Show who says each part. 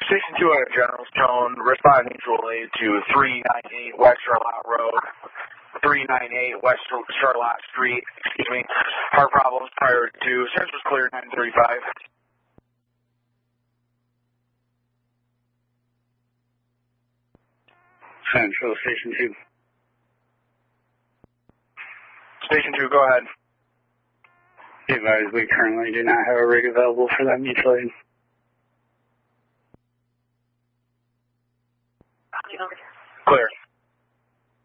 Speaker 1: Station 2 on a general tone, respond mutually to 398 West Charlotte Road, 398 West Charlotte Street, Heart problems prior to, search was clear 935.
Speaker 2: Central, Station 2.
Speaker 1: Station 2, go ahead.
Speaker 2: Be advised, we currently do not have a rig available for that mutual aid.